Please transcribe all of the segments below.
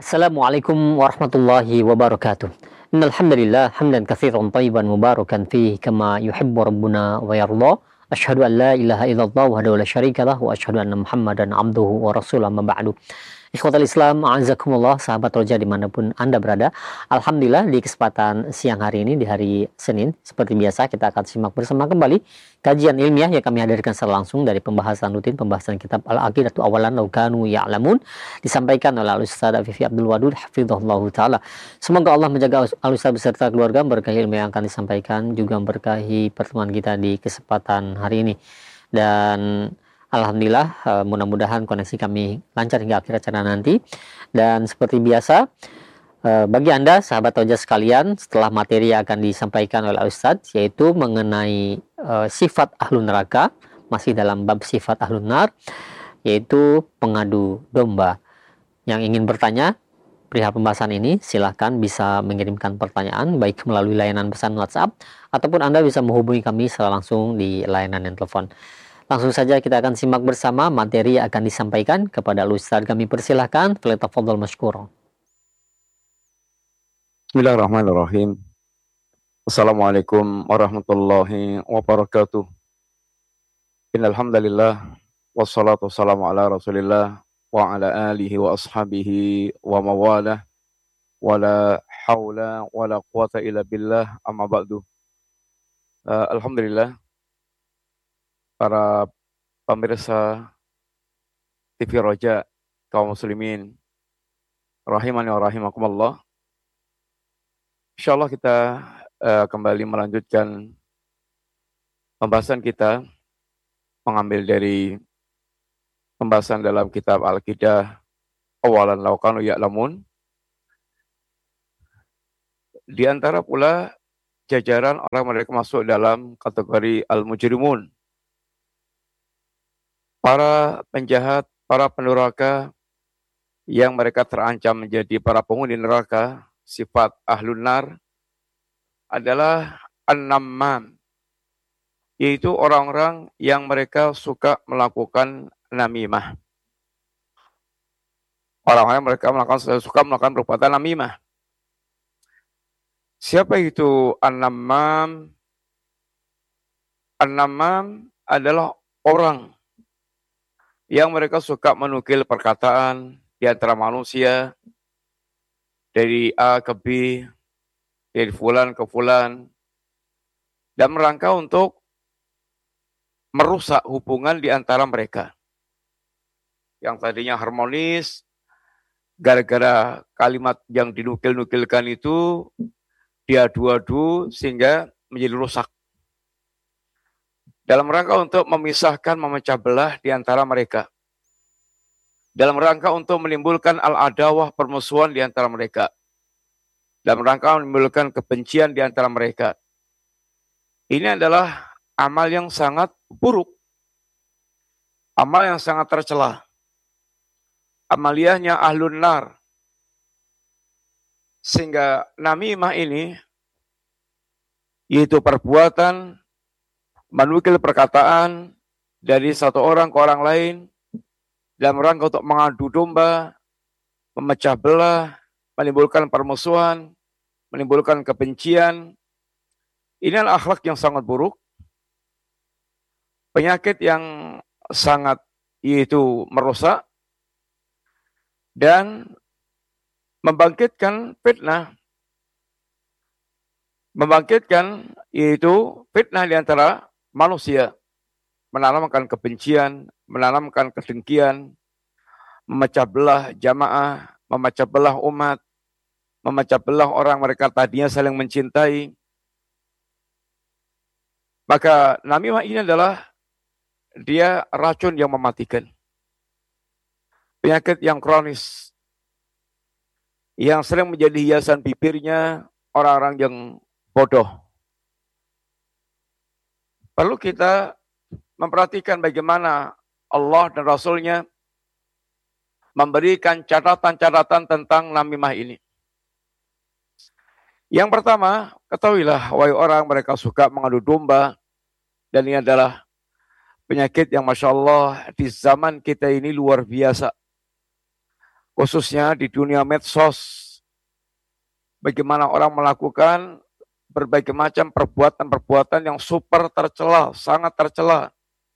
Assalamualaikum warahmatullahi wabarakatuh. Innal hamdalillah hamdan katsiran thayyiban mubarakan fihi kama yuhibbu rabbuna wa yarda. Asyhadu an la ilaha illallah wahdahu la syarikalah wa asyhadu anna Muhammadan abduhu wa rasuluh amma ba'du. Ikhwatal Islam, a'azakumullah, sahabat roja dimanapun Anda berada. Alhamdulillah di kesempatan siang hari ini, di hari Senin, seperti biasa kita akan simak bersama kembali kajian ilmiah yang kami hadirkan secara langsung dari pembahasan rutin, pembahasan kitab Al-Aqidatu Awalan Law Kanu Ya'lamun, disampaikan oleh Al-Ustaz Afifi Abdul Wadud, hafizahullah ta'ala. Semoga Allah menjaga Al-Ustaz beserta keluarga, berkahi ilmu yang akan disampaikan, juga berkahi pertemuan kita di kesempatan hari ini. Dan Alhamdulillah, mudah-mudahan koneksi kami lancar hingga akhir acara nanti. Dan seperti biasa, bagi Anda, sahabat roja sekalian, setelah materi yang akan disampaikan oleh Ustadz, yaitu mengenai sifat ahlun neraka, masih dalam bab sifat ahlun nar, yaitu pengadu domba. Yang ingin bertanya perihal pembahasan ini, silahkan bisa mengirimkan pertanyaan, baik melalui layanan pesan WhatsApp, ataupun Anda bisa menghubungi kami secara langsung di layanan telepon. Langsung saja kita akan simak bersama materi yang akan disampaikan kepada Ustaz. Kami persilahkan, falyatafadhal mashkura. Bismillahirrahmanirrahim. Assalamualaikum warahmatullahi wabarakatuh. Innal hamdalillah wassalatu wassalamu ala Rasulillah wa ala alihi wa ashabihi wa mawalah wala haula wala quwata illa billah amma ba'du. Alhamdulillah, para pemirsa TV Roja kaum muslimin rahimani wa rahimakumullah. Insyaallah kita kembali melanjutkan pembahasan kita, mengambil dari pembahasan dalam kitab Al-Aqidah Awalan Law Kanu Ya'lamun. Di antara pula jajaran orang mereka masuk dalam kategori al-mujrimun, para penjahat, para pendurhaka yang mereka terancam menjadi para penghuni neraka. Sifat ahlun nar adalah an-namam, yaitu orang-orang yang mereka suka melakukan namimah. Orang-orang yang mereka suka melakukan perbuatan namimah. Siapa itu an-namam? An-namam adalah orang yang mereka suka menukil perkataan di antara manusia, dari A ke B, dari fulan ke fulan, dan merangka untuk merusak hubungan di antara mereka. Yang tadinya harmonis, gara-gara kalimat yang dinukil-nukilkan itu diadu-adu sehingga menjadi rusak. Dalam rangka untuk memisahkan, memecah belah di antara mereka. Dalam rangka untuk menimbulkan al-adawah, permusuhan di antara mereka. Dalam rangka menimbulkan kebencian di antara mereka. Ini adalah amal yang sangat buruk. Amal yang sangat tercela. Amaliyahnya ahlun nar. Sehingga namimah ini, yaitu perbuatan menukil perkataan dari satu orang ke orang lain dalam rangka untuk mengadu domba, memecah belah, menimbulkan permusuhan, menimbulkan kebencian. Ini adalah akhlak yang sangat buruk, penyakit yang sangat yaitu merusak dan membangkitkan fitnah. Membangkitkan yaitu fitnah di antara manusia, menanamkan kebencian, menanamkan kedengkian, memecah belah jamaah, memecah belah umat, memecah belah orang mereka tadinya saling mencintai. Maka namimah ini adalah dia racun yang mematikan, penyakit yang kronis, yang sering menjadi hiasan bibirnya orang-orang yang bodoh. Perlu kita memperhatikan bagaimana Allah dan Rasulnya memberikan catatan-catatan tentang namimah ini. Yang pertama, ketahuilah wahai orang mereka suka mengadu domba, dan ini adalah penyakit yang Masya Allah di zaman kita ini luar biasa. khususnya di dunia medsos. Bagaimana orang melakukan berbagai macam perbuatan-perbuatan yang super tercela, sangat tercela.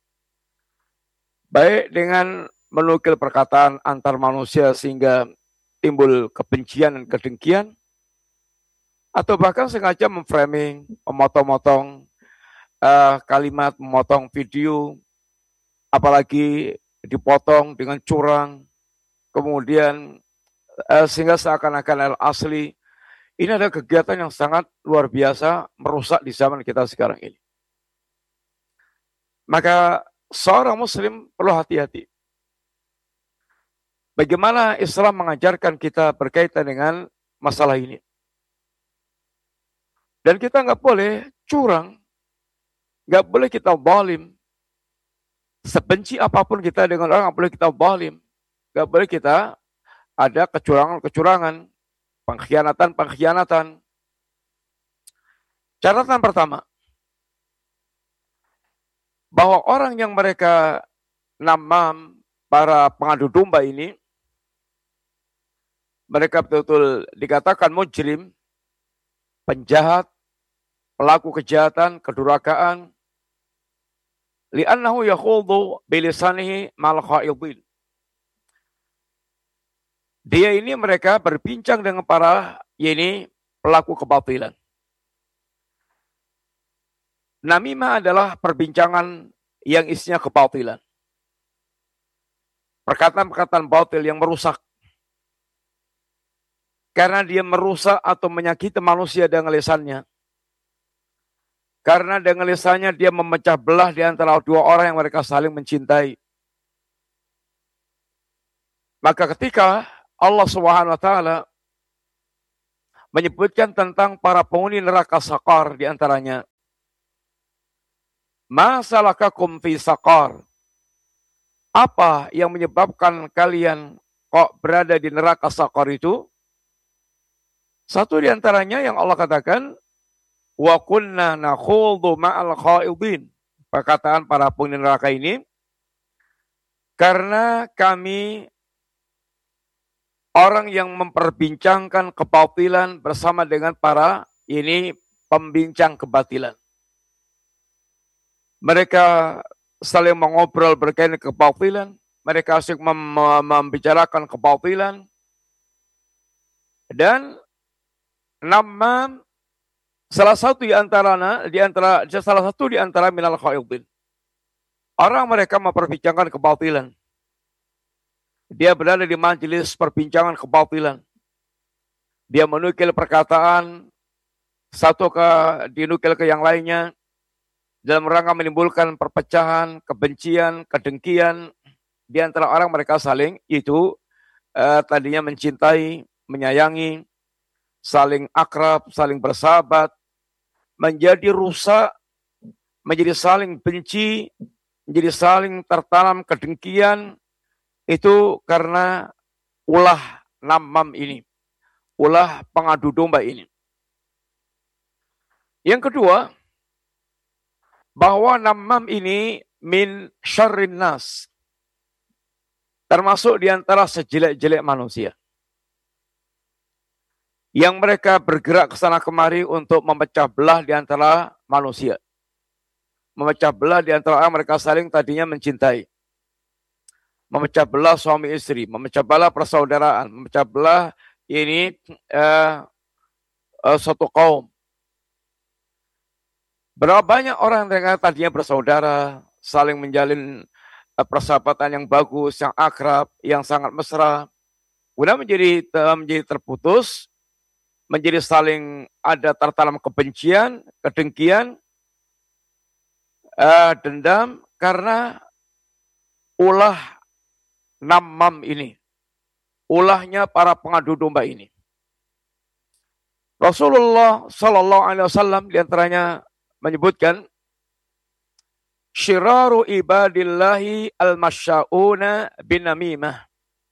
Baik dengan menukil perkataan antar manusia sehingga timbul kebencian dan kedengkian, atau bahkan sengaja memframing, memotong-motong kalimat, memotong video, apalagi dipotong dengan curang, kemudian sehingga seakan-akan asli. Ini adalah kegiatan yang sangat luar biasa, merusak di zaman kita sekarang ini. Maka seorang muslim perlu hati-hati. Bagaimana Islam mengajarkan kita berkaitan dengan masalah ini. Dan kita nggak boleh curang, nggak boleh kita zalim. Sebenci apapun kita dengan orang, nggak boleh kita zalim. Nggak boleh kita ada kecurangan-kecurangan, pengkhianatan-pengkhianatan. Catatan pertama, bahwa orang yang mereka namam, para pengadu domba ini, mereka betul-betul dikatakan mujrim, penjahat, pelaku kejahatan, kedurhakaan, li'annahu yakhudhu bilisanihi mal khaidin. Dia ini mereka berbincang dengan para pelaku kebatilan. Namimah adalah perbincangan yang isinya kebatilan. Perkataan-perkataan batil yang merusak. Karena dia merusak atau menyakiti manusia dengan lisannya. Karena dengan lisannya dia memecah belah di antara dua orang yang mereka saling mencintai. Maka ketika Allah Subhanahu wa taala menyebutkan tentang para penghuni neraka Saqar di antaranya, ma salakakum fi saqar? Apa yang menyebabkan kalian kok berada di neraka Saqar itu? Satu di antaranya yang Allah katakan, wa kunna nakhudhu ma'al khaidin. Perkataan para penghuni neraka ini, karena kami orang yang memperbincangkan kebatilan bersama dengan para pembincang kebatilan. Mereka saling mengobrol berkaitan kebatilan, mereka asik membicarakan kebatilan, dan namam salah satu di antara minal khaidin. Orang mereka memperbincangkan kebatilan. Dia berada di majelis perbincangan kebatilan. Dia menukil perkataan satu dinukil ke yang lainnya dalam rangka menimbulkan perpecahan, kebencian, kedengkian di antara orang mereka saling tadinya mencintai, menyayangi, saling akrab, saling bersahabat, menjadi rusak, menjadi saling benci, menjadi saling tertanam kedengkian. Itu karena ulah namam ini, ulah pengadu domba ini. Yang kedua, bahwa namam ini min syarrin nas, termasuk di antara sejelek-jelek manusia. Yang mereka bergerak ke sana kemari untuk memecah belah di antara manusia. Memecah belah di antara orang mereka saling tadinya mencintai. Memecah belah suami istri, memecah belah persaudaraan, memecah belah suatu kaum. Berapa banyak orang yang tadinya bersaudara, saling menjalin persahabatan yang bagus, yang akrab, yang sangat mesra, kemudian menjadi terputus, menjadi saling ada tertanam kebencian, kedengkian, dendam, karena ulah namam ini, ulahnya para pengadu domba ini. Rasulullah Sallallahu Alaihi Wasallam diantaranya menyebutkan, syiraru ibadillahi al-masya'una bin namimah.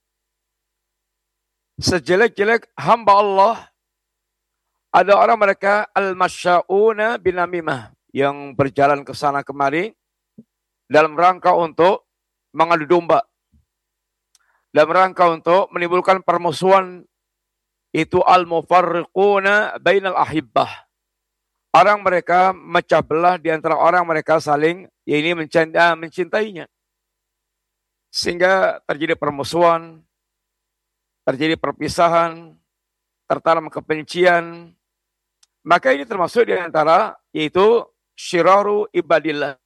Sejelek-jelek hamba Allah ada orang mereka al-masya'una bin namimah, yang berjalan ke sana kemari dalam rangka untuk mengadu domba. dalam rangka untuk menimbulkan permusuhan, itu al-mufarriquna bainal ahibbah. Orang mereka mecah belah di antara orang mereka saling mencintainya. Sehingga terjadi permusuhan, terjadi perpisahan, tertanam kebencian. Maka ini termasuk di antara yaitu syiraru ibadillah.